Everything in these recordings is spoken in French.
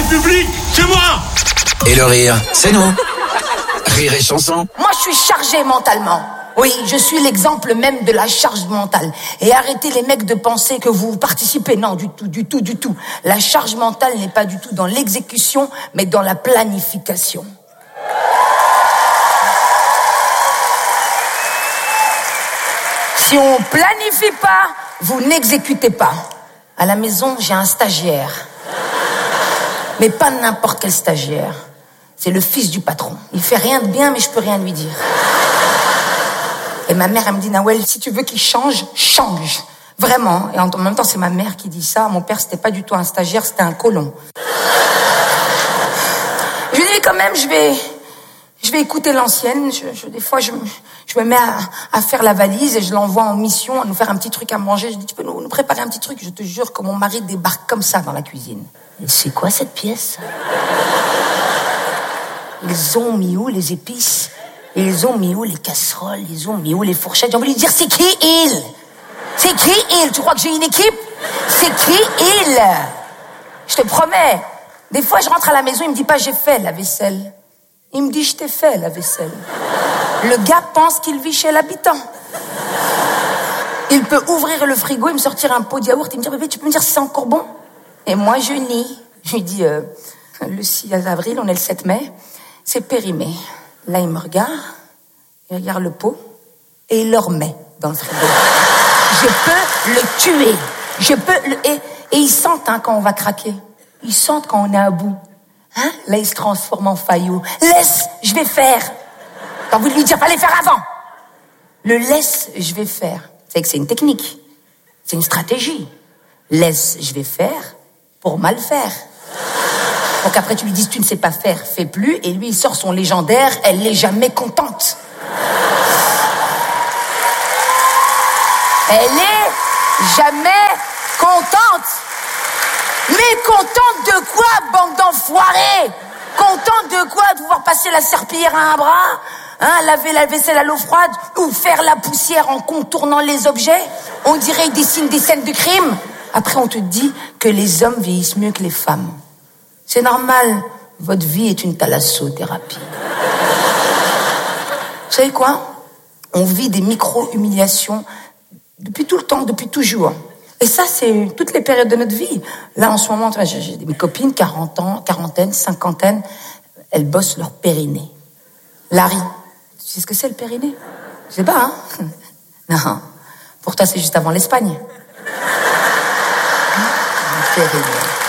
République, c'est moi. Et le rire, c'est nous. Rire et chanson. Moi, je suis chargée mentalement. Oui, je suis l'exemple même de la charge mentale. Et arrêtez les mecs de penser que vous participez. Non, du tout. La charge mentale n'est pas du tout dans l'exécution, mais dans la planification. Si on planifie pas, vous n'exécutez pas. À la maison, j'ai un stagiaire. Mais pas n'importe quel stagiaire. C'est le fils du patron. Il fait rien de bien, mais je peux rien lui dire. Et ma mère, elle me dit, Nawel, si tu veux qu'il change, change. Vraiment. Et en même temps, c'est ma mère qui dit ça. Mon père, c'était pas du tout un stagiaire, c'était un colon. Je lui dis, quand même, je vais écouter l'ancienne. Des fois, je me mets à faire la valise et je l'envoie en mission à nous faire un petit truc à manger. Je dis, tu peux nous préparer un petit truc? Je te jure que mon mari débarque comme ça dans la cuisine. Et c'est quoi cette pièce? Ils ont mis où les épices? Ils ont mis où les casseroles? Ils ont mis où les fourchettes? J'ai envie de lui dire, c'est qui il? C'est qui il? Tu crois que j'ai une équipe? C'est qui il? Je te promets. Des fois, je rentre à la maison, il me dit pas, j'ai fait la vaisselle. Il me dit, je t'ai fait la vaisselle. Le gars pense qu'il vit chez l'habitant. Il peut ouvrir le frigo et me sortir un pot de yaourt et me dire, bébé, tu peux me dire si c'est encore bon? Et moi, je nie. Je lui dis, le 6 avril, on est le 7 mai, c'est périmé. Là, il me regarde, il regarde le pot et il le remet dans le frigo. Je peux le tuer. Et ils sentent quand on va craquer. Ils sentent quand on est à bout. Hein? Là, il se transforme en faillot. Laisse, je vais faire. T'as envie de lui dire, fallait faire avant. Le laisse, je vais faire. C'est que c'est une technique. C'est une stratégie. Laisse, je vais faire pour mal faire. Donc après, tu lui dis, tu ne sais pas faire, fais plus. Et lui, il sort son légendaire, elle n'est jamais contente. Elle est jamais contente. Mais contente de quoi, bande d'enfoirés? Contente de quoi? De pouvoir passer la serpillière à un bras, hein, laver la vaisselle à l'eau froide, ou faire la poussière en contournant les objets? On dirait qu'ils dessinent des scènes de crime. Après, on te dit que les hommes vieillissent mieux que les femmes. C'est normal, votre vie est une thalassothérapie. Vous savez quoi? On vit des micro-humiliations depuis tout le temps, depuis toujours. Et ça, c'est toutes les périodes de notre vie. Là, en ce moment, j'ai mes copines, 40 ans, quarantaine, cinquantaine, elles bossent leur périnée. Larry, tu sais ce que c'est le périnée? Je sais pas, hein? Non, pour toi, c'est juste avant l'Espagne. Le périnée.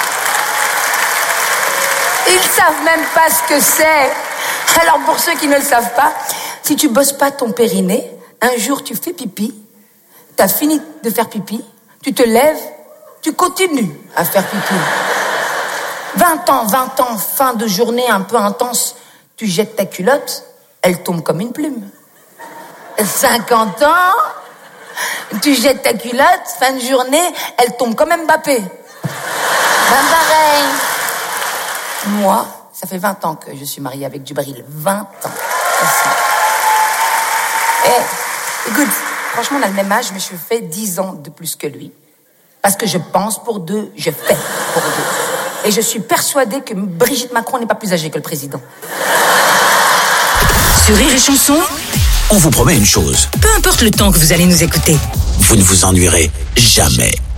Ils savent même pas ce que c'est. Alors pour ceux qui ne le savent pas, si tu bosses pas ton périnée, un jour tu fais pipi, t'as fini de faire pipi, tu te lèves, tu continues à faire pipi. 20 ans, fin de journée un peu intense, tu jettes ta culotte, elle tombe comme une plume. 50 ans, tu jettes ta culotte, fin de journée, elle tombe comme Mbappé. Ben pareil. Moi, ça fait 20 ans que je suis mariée avec Djibril. 20 ans. Écoute, franchement, on a le même âge, mais je fais 10 ans de plus que lui. Parce que je pense pour deux, je fais pour deux. Et je suis persuadée que Brigitte Macron n'est pas plus âgée que le président. Sur Rire et Chanson, On vous promet une chose. peu importe le temps que vous allez nous écouter, Vous ne vous ennuierez jamais.